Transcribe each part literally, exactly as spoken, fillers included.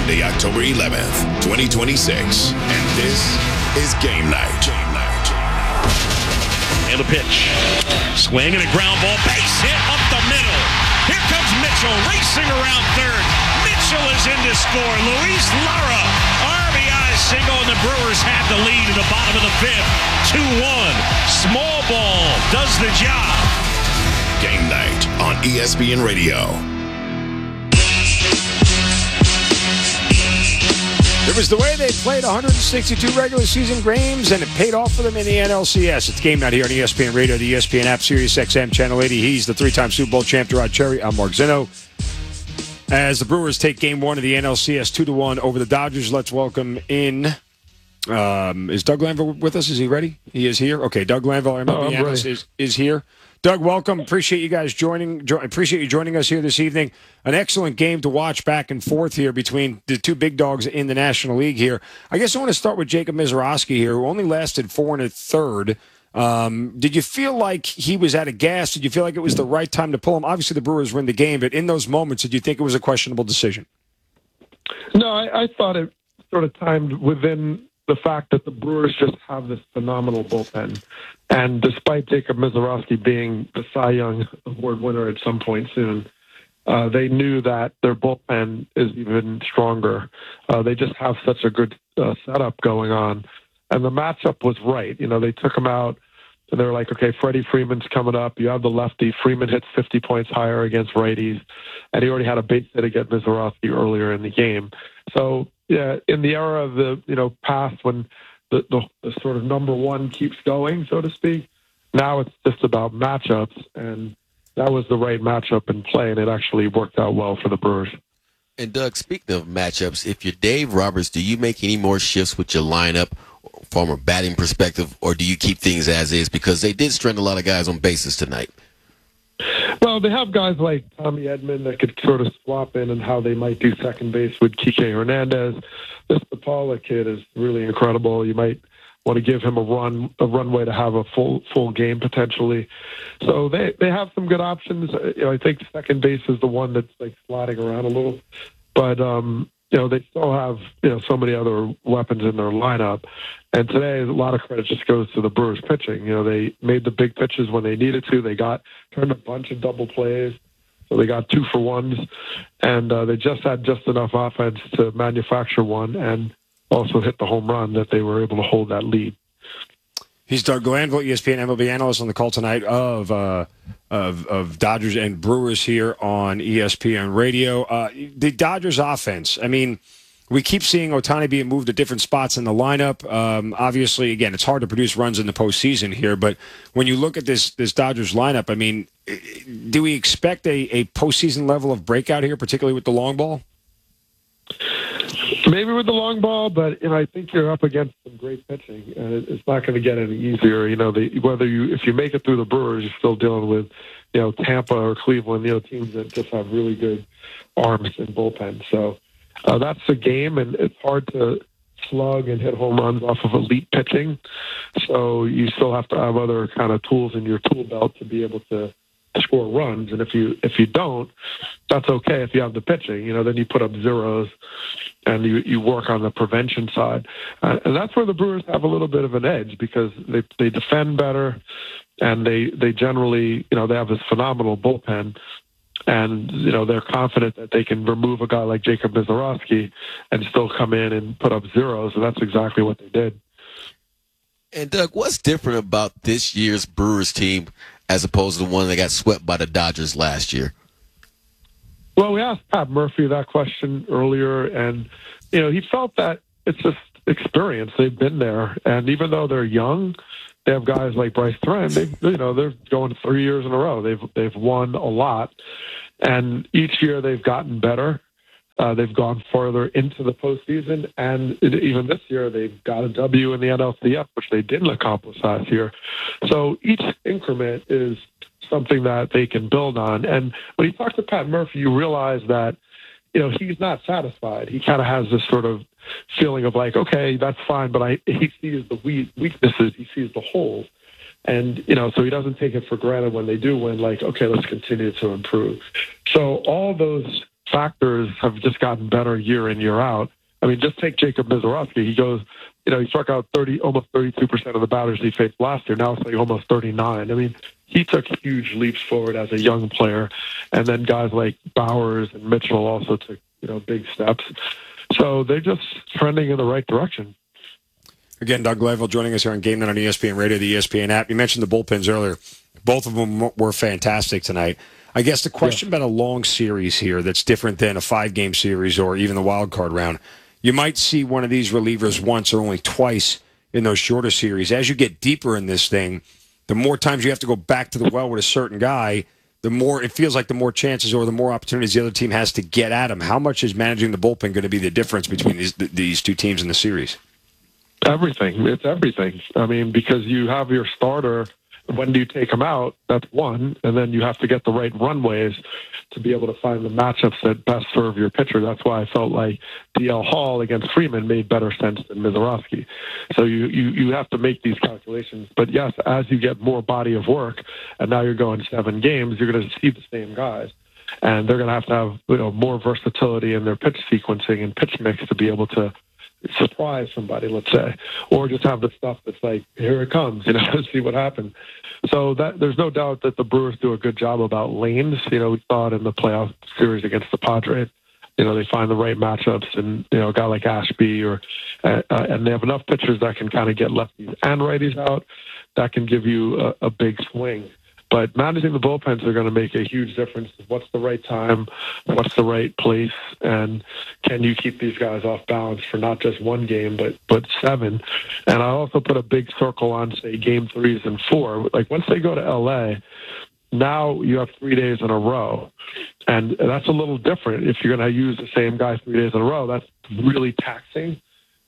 Sunday, October eleventh, twenty twenty-six. And this is Game Night. Game Night. And the pitch. Swing and a ground ball. Base hit up the middle. Here comes Mitchell racing around third. Mitchell is in to score. Luis Lara, R B I single, and the Brewers have the lead in the bottom of the fifth. two one. Small ball does the job. Game Night on E S P N Radio. It was the way they played one hundred sixty-two regular season games, and it paid off for them in the N L C S. It's Game Night here on E S P N Radio, the E S P N app, Sirius X M, Channel eighty. He's the three-time Super Bowl champ, Gerard Cherry. I'm Mark Zinno. As the Brewers take Game One of the N L C S two to one over the Dodgers, let's welcome in. Um, is Doug Lanville with us? Is he ready? He is here. Okay, Doug Lanville, our M L B oh, analyst, is, is here. Doug, welcome. Appreciate you guys joining. Jo- appreciate you joining us here this evening. An excellent game to watch back and forth here between the two big dogs in the National League here. I guess I want to start with Jacob Misiorowski here, who only lasted four and a third. Um, did you feel like he was out of gas? Did you feel like it was the right time to pull him? Obviously, the Brewers win the game, but in those moments, did you think it was a questionable decision? No, I, I thought it sort of timed within the fact that the Brewers just have this phenomenal bullpen. And despite Jacob Misiorowski being the Cy Young Award winner at some point soon, uh, they knew that their bullpen is even stronger. Uh, they just have such a good uh, setup going on. And the matchup was right. You know, they took him out, and they were like, okay, Freddie Freeman's coming up. You have the lefty. Freeman hits fifty points higher against righties, and he already had a base hit against Misiorowski earlier in the game. So, yeah, in the era of the, you know, past when the, the, the sort of number one keeps going, so to speak, now it's just about matchups, and that was the right matchup in play, and it actually worked out well for the Brewers. And, Doug, speaking of matchups, if you're Dave Roberts, do you make any more shifts with your lineup from a batting perspective, or do you keep things as is? Because they did strand a lot of guys on bases tonight. Well, they have guys like Tommy Edman that could sort of swap in and how they might do second base with Kike Hernandez. This Paula kid is really incredible. You might want to give him a run, a runway to have a full full game potentially. So they they have some good options. You know, I think second base is the one that's like sliding around a little, but um, you know, they still have, you know, so many other weapons in their lineup. And today, a lot of credit just goes to the Brewers pitching. You know, they made the big pitches when they needed to. They got turned a bunch of double plays. So they got two for ones. And uh, they just had just enough offense to manufacture one and also hit the home run that they were able to hold that lead. He's Doug Glanville, E S P N M L B analyst on the call tonight of uh, of, of Dodgers and Brewers here on E S P N Radio. Uh, the Dodgers offense, I mean, we keep seeing Ohtani being moved to different spots in the lineup. Um, obviously, again, it's hard to produce runs in the postseason here, but when you look at this this Dodgers lineup, I mean, do we expect a, a postseason level of breakout here, particularly with the long ball? Maybe with the long ball, but you know, I think you're up against some great pitching, and it's not going to get any easier. You know, the, whether you if you make it through the Brewers, you're still dealing with, you know, Tampa or Cleveland, you know, teams that just have really good arms and bullpen. So uh, that's the game, and it's hard to slug and hit home runs off of elite pitching. So you still have to have other kind of tools in your tool belt to be able to score runs, and if you if you don't, that's okay. If you have the pitching, you know, then you put up zeros, and you you work on the prevention side, uh, and that's where the Brewers have a little bit of an edge because they they defend better, and they they generally, you know, they have this phenomenal bullpen, and you know they're confident that they can remove a guy like Jacob Misiorowski and still come in and put up zeros, and that's exactly what they did. And Doug, what's different about this year's Brewers team as opposed to the one that got swept by the Dodgers last year? Well, we asked Pat Murphy that question earlier, and you know he felt that it's just experience. They've been there, and even though they're young, they have guys like Bryce Thrun. They, you know, they're going three years in a row. They've they've won a lot, and each year they've gotten better. Uh, they've gone further into the postseason, and it, even this year they've got a W in the N L C S, which they didn't accomplish last year. So each increment is something that they can build on. And when you talk to Pat Murphy, you realize that, you know, he's not satisfied. He kind of has this sort of feeling of like, okay, that's fine, but I he sees the weaknesses, he sees the holes. And, you know, so he doesn't take it for granted when they do win, like, okay, let's continue to improve. So all those factors have just gotten better year in, year out. I mean, just take Jacob Mizorowski. He goes, you know, he struck out thirty, almost thirty-two percent of the batters he faced last year. Now it's like almost thirty-nine. I mean, he took huge leaps forward as a young player. And then guys like Bowers and Mitchell also took, you know, big steps. So they're just trending in the right direction. Again, Doug Glanville joining us here on Game Night on E S P N Radio, the E S P N app. You mentioned the bullpens earlier. Both of them were fantastic tonight. I guess the question yeah. about a long series here that's different than a five-game series or even the wild card round, you might see one of these relievers once or only twice in those shorter series. As you get deeper in this thing, the more times you have to go back to the well with a certain guy, the more it feels like the more chances or the more opportunities the other team has to get at him. How much is managing the bullpen going to be the difference between these these two teams in the series? Everything. It's everything. I mean, because you have your starter. When do you take them out? That's one. And then you have to get the right runways to be able to find the matchups that best serve your pitcher. That's why I felt like D L Hall against Freeman made better sense than Mizorowski. So you, you, you have to make these calculations. But yes, as you get more body of work, and now you're going seven games, you're going to see the same guys. And they're going to have to have, you know, more versatility in their pitch sequencing and pitch mix to be able to surprise somebody, let's say, or just have the stuff that's like, here it comes, you know, see what happens. So that there's no doubt that the Brewers do a good job about lanes. You know, we saw it in the playoff series against the Padres. You know, they find the right matchups, and, you know, a guy like Ashby, or uh, uh, and they have enough pitchers that can kind of get lefties and righties out. That can give you a, a big swing. But managing the bullpens are going to make a huge difference. What's the right time? What's the right place? And can you keep these guys off balance for not just one game, but but seven? And I also put a big circle on, say, game threes and four. Like, once they go to L A, now you have three days in a row. And that's a little different. If you're going to use the same guy three days in a row, that's really taxing.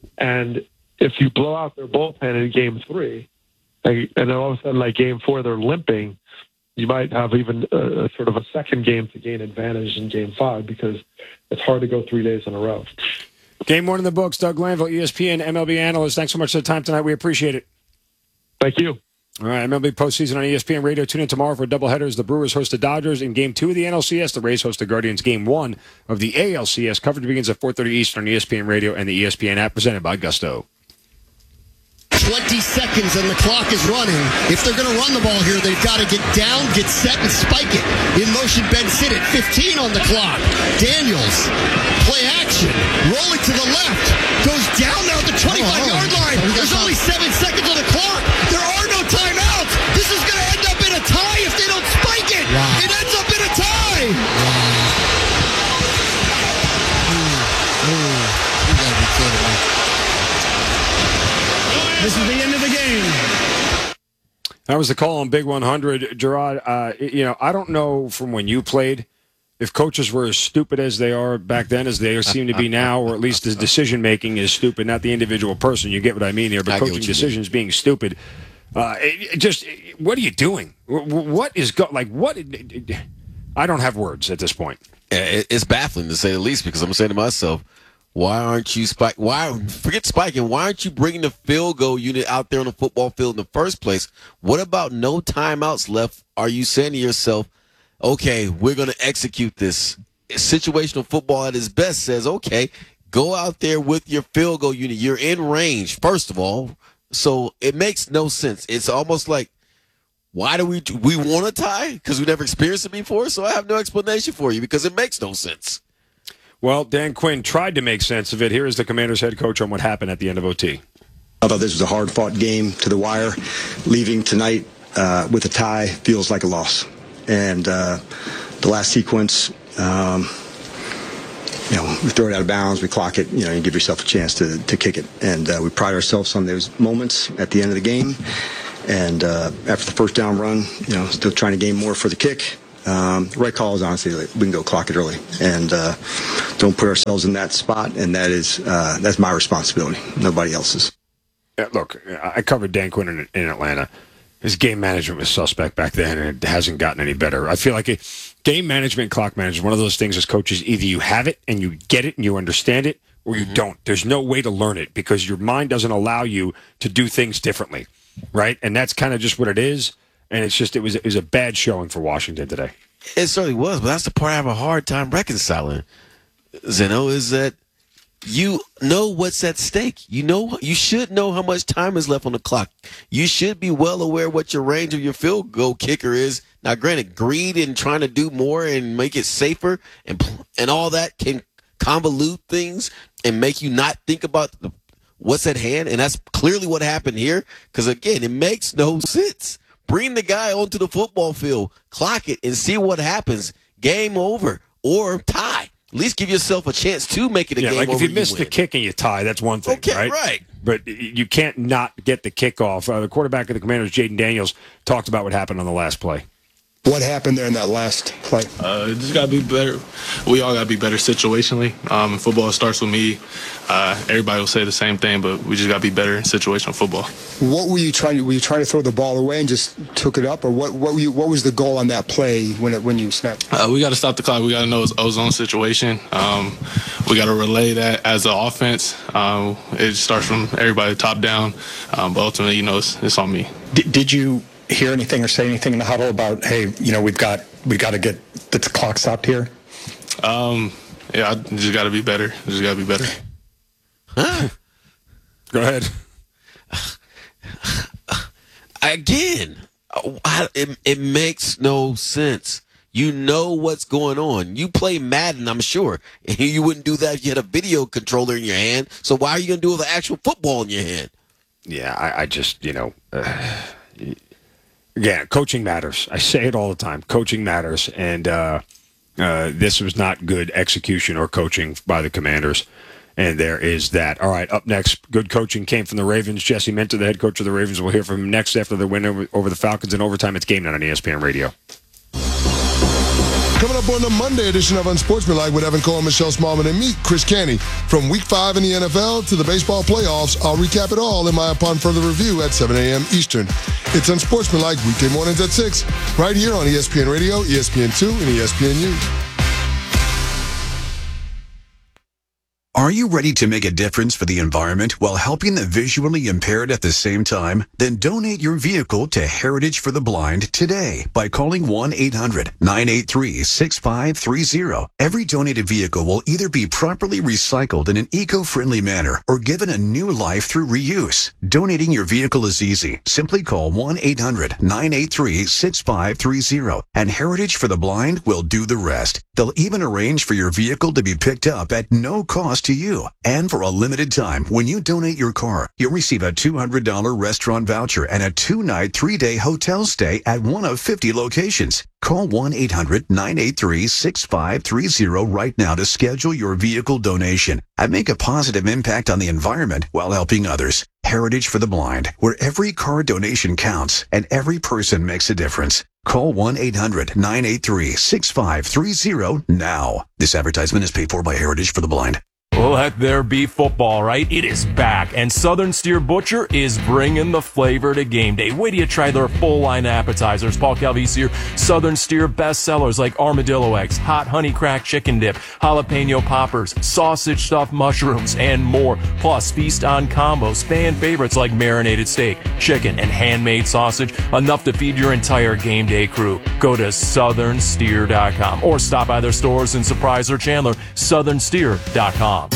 And if you blow out their bullpen in game three, and then all of a sudden, like game four, they're limping, you might have even a, a sort of a second game to gain advantage in game five, because it's hard to go three days in a row. Game one in the books. Doug Glanville, E S P N M L B analyst. Thanks so much for the time tonight. We appreciate it. Thank you. All right, M L B postseason on E S P N Radio. Tune in tomorrow for a doubleheader as the Brewers host the Dodgers in Game two of the N L C S. The Rays host the Guardians Game one of the A L C S. Coverage begins at four thirty Eastern on E S P N Radio and the E S P N app, presented by Gusto. twenty seconds and the clock is running. If they're going to run the ball here, they've got to get down, get set, and spike it. In motion, Ben Sinnott, fifteen on the clock. Daniels, play action, rolling to the left, goes down now at the twenty-five-yard line. There's only seven seconds on the clock. There are no timeouts. This is going to end up in a tie if they don't spike it. Wow. It ends up in a tie. Wow. Ooh, ooh. You got to be kidding me. This is the end of the game. That was the call on Big one hundred. Gerard, uh, you know, I don't know from when you played if coaches were as stupid as they are back then as they seem to be now, or at least the decision-making is stupid, not the individual person. You get what I mean here, but I coaching decisions mean. being stupid. Uh, it, it just, what are you doing? What is, go- like, what? I don't have words at this point. It's baffling, to say the least, because I'm saying to myself, why aren't you spike? Why forget spiking? Why aren't you bringing the field goal unit out there on the football field in the first place? What about no timeouts left? Are you saying to yourself, okay, we're going to execute this? Situational football at its best says, okay, go out there with your field goal unit. You're in range, first of all. So it makes no sense. It's almost like, why do we we want to tie? Because we never experienced it before. So I have no explanation for you, because it makes no sense. Well, Dan Quinn tried to make sense of it. Here is the Commanders head coach on what happened at the end of O T. I thought this was a hard-fought game to the wire. Leaving tonight uh, with a tie feels like a loss. And uh, the last sequence, um, you know, we throw it out of bounds, we clock it, you know, you give yourself a chance to, to kick it. And uh, we pride ourselves on those moments at the end of the game. And uh, after the first down run, you know, still trying to gain more for the kick. Um, the right call is honestly like, we can go clock it early and uh, don't put ourselves in that spot, and that is uh, that's my responsibility, nobody else's. Yeah, look, I covered Dan Quinn in, in Atlanta. His game management was suspect back then, and it hasn't gotten any better. I feel like it, game management, clock management, one of those things as coaches, either you have it and you get it and you understand it, or you mm-hmm. don't. There's no way to learn it because your mind doesn't allow you to do things differently, right? And that's kind of just what it is. And it's just, it was, it was a bad showing for Washington today. It certainly was, but that's the part I have a hard time reconciling, Zeno, is that you know what's at stake. You know, you should know how much time is left on the clock. You should be well aware what your range of your field goal kicker is. Now, granted, greed and trying to do more and make it safer and and all that can convolute things and make you not think about the, what's at hand. And that's clearly what happened here. Because, again, it makes no sense. Bring the guy onto the football field, clock it, and see what happens. Game over or tie. At least give yourself a chance to make it a yeah, game like over. If you miss you the kick and you tie, that's one thing, okay, right? right. But you can't not get the kickoff. Uh, the quarterback of the Commanders, Jaden Daniels, talked about what happened on the last play. What happened there in that last play? Uh, just got to be better. We all got to be better situationally. Um, football starts with me. Uh, everybody will say the same thing, but we just got to be better in situational football. What were you trying to? Were you trying to throw the ball away and just took it up, or what? What, were you, what was the goal on that play when it, when you snapped? Uh, we got to stop the clock. We got to know it's ozone situation. Um, we got to relay that as an offense. Um, it starts from everybody top down, um, but ultimately, you know, it's, it's on me. Did, did you hear anything or say anything in the huddle about, hey, you know, we've got we got to get the clock stopped here? Um, yeah, I just got to be better. Just got to be better. Huh? Go ahead. Again, I, it, it makes no sense. You know what's going on. You play Madden, I'm sure. And you wouldn't do that if you had a video controller in your hand. So why are you going to do it with an actual football in your hand? Yeah, I, I just, you know, uh, yeah, coaching matters. I say it all the time. Coaching matters. And uh, uh, this was not good execution or coaching by the Commanders. And there is that. All right, up next, good coaching came from the Ravens. Jesse Minter, the head coach of the Ravens, we'll hear from him next after the win over, over the Falcons in overtime. It's Game Night on E S P N Radio. Coming up on the Monday edition of Unsportsmanlike with Evan Cole, Michelle Smallman, and me, Chris Canty. From week five in the N F L to the baseball playoffs, I'll recap it all in my Upon Further Review at seven a.m. Eastern. It's Unsportsmanlike weekday mornings at six, right here on E S P N Radio, E S P N two, and E S P N U. Are you ready to make a difference for the environment while helping the visually impaired at the same time? Then donate your vehicle to Heritage for the Blind today by calling one eight hundred nine eight three six five three zero. Every donated vehicle will either be properly recycled in an eco-friendly manner or given a new life through reuse. Donating your vehicle is easy. Simply call one eight hundred nine eight three six five three zero and Heritage for the Blind will do the rest. They'll even arrange for your vehicle to be picked up at no cost to you. And for a limited time, when you donate your car, you'll receive a two hundred dollars restaurant voucher and a two-night, three-day hotel stay at one of fifty locations. Call one eight hundred nine eight three six five three zero right now to schedule your vehicle donation and make a positive impact on the environment while helping others. Heritage for the Blind, where every car donation counts and every person makes a difference. Call one eight hundred nine eight three six five three zero now. This advertisement is paid for by Heritage for the Blind. Let there be football, right? It is back, and Southern Steer Butcher is bringing the flavor to game day. Wait till you try their full line appetizers. Paul Calvisi here. Southern Steer bestsellers like armadillo eggs, hot honey crack chicken dip, jalapeno poppers, sausage stuffed mushrooms, and more. Plus, feast on combos, fan favorites like marinated steak, chicken, and handmade sausage, enough to feed your entire game day crew. Go to southern steer dot com or stop by their stores in Surprise or Chandler, southern steer dot com.